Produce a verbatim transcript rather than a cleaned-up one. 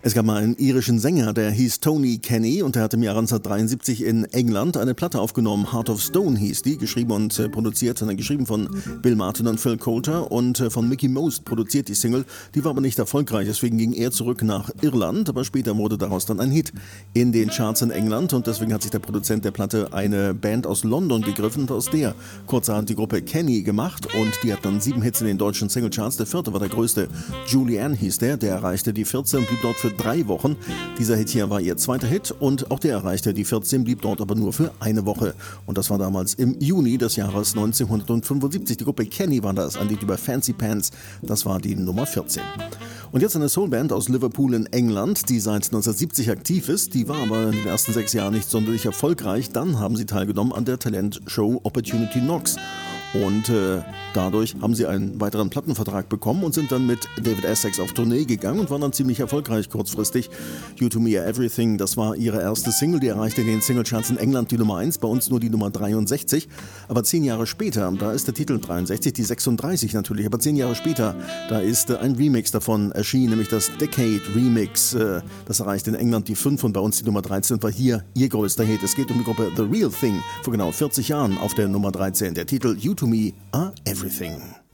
Es gab mal einen irischen Sänger, der hieß Tony Kenny und der hat im Jahr neunzehnhundertdreiundsiebzig in England eine Platte aufgenommen. Heart of Stone hieß die, geschrieben und äh, produziert, sondern geschrieben von Bill Martin und Phil Coulter und äh, von Mickey Most produziert die Single. Die war aber nicht erfolgreich, deswegen ging er zurück nach Irland, aber später wurde daraus dann ein Hit in den Charts in England und deswegen hat sich der Produzent der Platte eine Band aus London gegriffen und aus der kurzerhand die Gruppe Kenny gemacht und die hat dann sieben Hits in den deutschen Singlecharts. Der vierte war der größte, Julianne hieß der, der erreichte die vierzehn und blieb dort für drei Wochen. Dieser Hit hier war ihr zweiter Hit und auch der erreichte die vierzehn, blieb dort aber nur für eine Woche. Und das war damals im Juni des Jahres neunzehnhundertfünfundsiebzig. Die Gruppe Kenny war das, ein Lied über Fancy Pants, das war die Nummer vierzehn. Und jetzt eine Soulband aus Liverpool in England, die seit neunzehnhundertsiebzig aktiv ist. Die war aber in den ersten sechs Jahren nicht sonderlich erfolgreich. Dann haben sie teilgenommen an der Talentshow Opportunity Knocks. Und äh, dadurch haben sie einen weiteren Plattenvertrag bekommen und sind dann mit David Essex auf Tournee gegangen und waren dann ziemlich erfolgreich kurzfristig. You to Me Are Everything, das war ihre erste Single, die erreichte in den Singlecharts in England die Nummer eins, bei uns nur die Nummer dreiundsechzig. Aber zehn Jahre später, da ist der Titel dreiundsechzig, die sechsunddreißig natürlich, aber zehn Jahre später, da ist äh, ein Remix davon erschienen, nämlich das Decade Remix. Äh, das erreichte in England die fünf und bei uns die Nummer dreizehn und war hier ihr größter Hit. Es geht um die Gruppe The Real Thing, vor genau vierzig Jahren auf der Nummer dreizehn. Der Titel You to Me Are Everything.